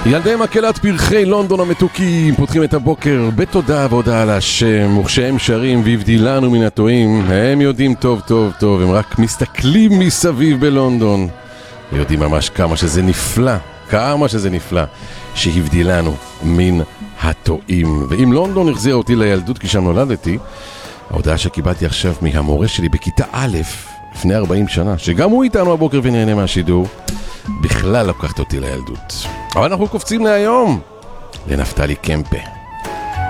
ילדי מקהלת פרחי לונדון המתוקים פותחים את הבוקר בתודה והודעה להשם, וכשהם שרים והבדילנו מן הטועים, הם יודעים טוב טוב טוב, הם רק מסתכלים מסביב בלונדון ויודעים ממש כמה שזה נפלא שהבדילנו מן הטועים. ואם לונדון החזירה אותי לילדות כשם נולדתי, ההודעה שקיבלתי עכשיו מהמורה שלי בכיתה א' לפני 40 שנה, שגם הוא איתנו הבוקר ונהנה מהשידור, בכלל לקחת אותי לילדות. אבל אנחנו קופצים להיום לנפתלי קמפה.